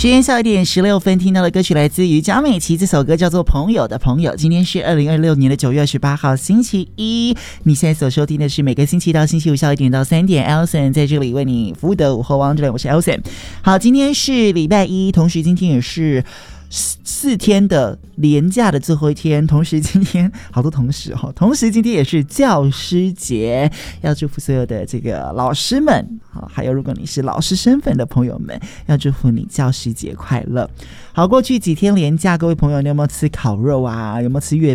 时间下一点16分，听到的歌曲来自于江美琪，这首歌叫做《朋友的朋友》。今天是2026年的9月28号，星期一。你现在所收听的是每个星期一到星期五下午1点到3点 Elson 在这里为你服务的午后王者，我是 Elson。好，今天是礼拜一，同时今天也是4天的连假的最后一天，同时今天好多同时同时今天也是教师节，要祝福所有的这个老师们，还有如果你是老师身份的朋友们，要祝福你教师节快乐。好，过去几天连假，各位朋友，你有没有吃烤肉啊？有没有吃月